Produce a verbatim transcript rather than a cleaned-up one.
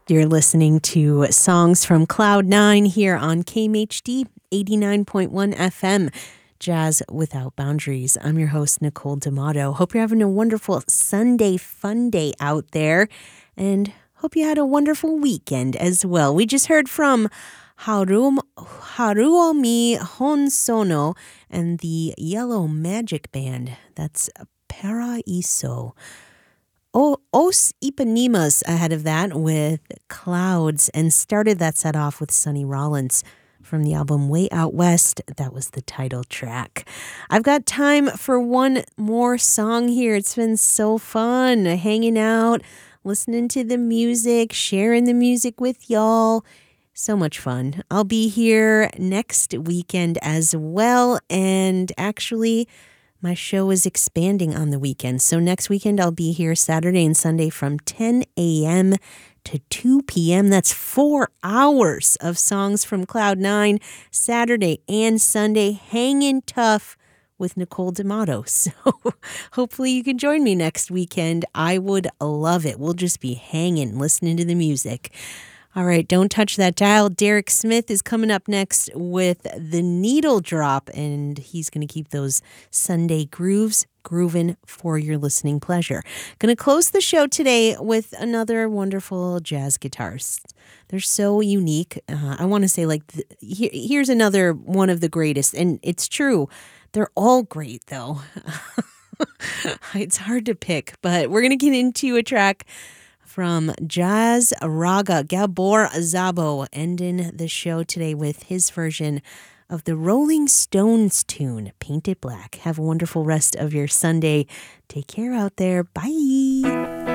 You're listening to Songs from Cloud nine here on K M H D eighty-nine point one F M, Jazz Without Boundaries. I'm your host, Nicole D'Amato. Hope you're having a wonderful Sunday fun day out there, and hope you had a wonderful weekend as well. We just heard from Harum, Haruomi Honsono and the Yellow Magic Band. That's Paraiso. Oh, Os Ipanemas ahead of that with Clouds, and started that set off with Sonny Rollins from the album Way Out West. That was the title track. I've got time for one more song here. It's been so fun hanging out, listening to the music, sharing the music with y'all. So much fun. I'll be here next weekend as well, and actually my show is expanding on the weekend. So next weekend, I'll be here Saturday and Sunday from ten a.m. to two p.m. That's four hours of songs from Cloud nine, Saturday and Sunday, hanging tough with Nicole D'Amato. So hopefully you can join me next weekend. I would love it. We'll just be hanging, listening to the music. All right, don't touch that dial. Derek Smith is coming up next with The Needle Drop, and he's going to keep those Sunday grooves grooving for your listening pleasure. Going to close the show today with another wonderful jazz guitarist. They're so unique. Uh, I want to say, like, the, here, here's another one of the greatest, and it's true. They're all great, though. It's hard to pick, but we're going to get into a track from Jazz Raga, Gabor Szabo, ending the show today with his version of the Rolling Stones tune, Paint It Black. Have a wonderful rest of your Sunday. Take care out there. Bye.